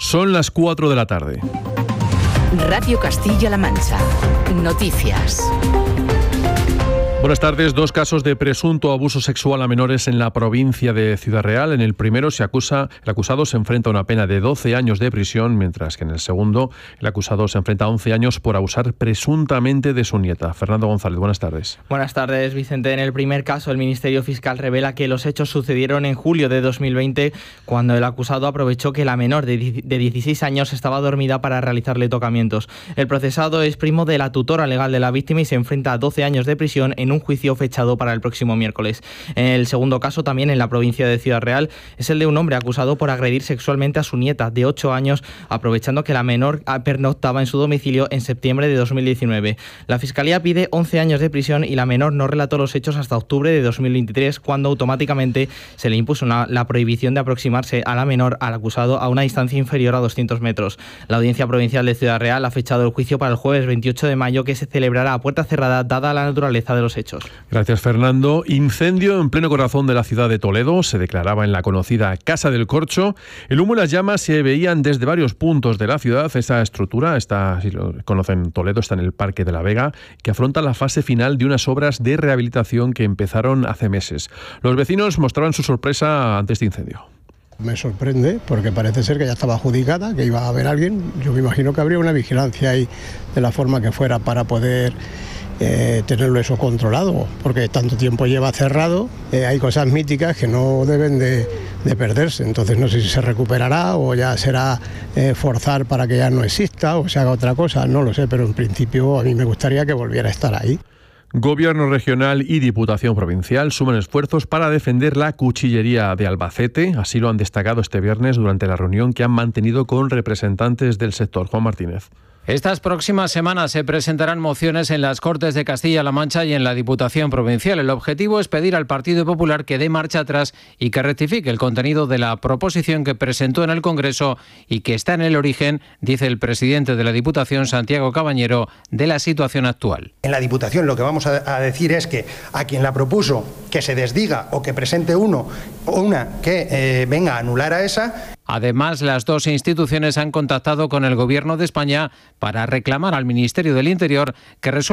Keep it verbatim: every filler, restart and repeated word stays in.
Son las cuatro de la tarde. Radio Castilla-La Mancha. Noticias. Buenas tardes. Dos casos de presunto abuso sexual a menores en la provincia de Ciudad Real. En el primero se acusa, el acusado se enfrenta a una pena de doce años de prisión, mientras que en el segundo el acusado se enfrenta a once años por abusar presuntamente de su nieta. Fernando González, buenas tardes. Buenas tardes, Vicente. En el primer caso, el Ministerio Fiscal revela que los hechos sucedieron en julio de dos mil veinte, cuando el acusado aprovechó que la menor de dieciséis años estaba dormida para realizarle tocamientos. El procesado es primo de la tutora legal de la víctima y se enfrenta a doce años de prisión en un juicio fechado para el próximo miércoles. El segundo caso, también en la provincia de Ciudad Real, es el de un hombre acusado por agredir sexualmente a su nieta de ocho años, aprovechando que la menor pernoctaba en su domicilio en septiembre de dos mil diecinueve. La Fiscalía pide once años de prisión y la menor no relató los hechos hasta octubre de dos mil veintitrés, cuando automáticamente se le impuso una, la prohibición de aproximarse a la menor al acusado a una distancia inferior a doscientos metros. La Audiencia Provincial de Ciudad Real ha fechado el juicio para el jueves veintiocho de mayo, que se celebrará a puerta cerrada, dada la naturaleza de los hechos. Gracias, Fernando. Incendio en pleno corazón de la ciudad de Toledo. Se declaraba en la conocida Casa del Corcho. El humo y las llamas se veían desde varios puntos de la ciudad. Esta estructura, está, si lo conocen Toledo, está en el Parque de la Vega, que afronta la fase final de unas obras de rehabilitación que empezaron hace meses. Los vecinos mostraban su sorpresa ante este incendio. Me sorprende porque parece ser que ya estaba adjudicada, que iba a haber alguien. Yo me imagino que habría una vigilancia ahí de la forma que fuera para poder eh, tenerlo eso controlado, porque tanto tiempo lleva cerrado, eh, hay cosas míticas que no deben de, de perderse. Entonces no sé si se recuperará o ya será eh, forzar para que ya no exista o se haga otra cosa, no lo sé, pero en principio a mí me gustaría que volviera a estar ahí. Gobierno regional y Diputación provincial suman esfuerzos para defender la cuchillería de Albacete. Así lo han destacado este viernes durante la reunión que han mantenido con representantes del sector. Juan Martínez. Estas próximas semanas se presentarán mociones en las Cortes de Castilla-La Mancha y en la Diputación Provincial. El objetivo es pedir al Partido Popular que dé marcha atrás y que rectifique el contenido de la proposición que presentó en el Congreso y que está en el origen, dice el presidente de la Diputación, Santiago Cabañero, de la situación actual. En la Diputación lo que vamos a decir es que a quien la propuso que se desdiga o que presente uno o una que eh, venga a anular a esa. Además, las dos instituciones han contactado con el Gobierno de España para reclamar al Ministerio del Interior que resuelva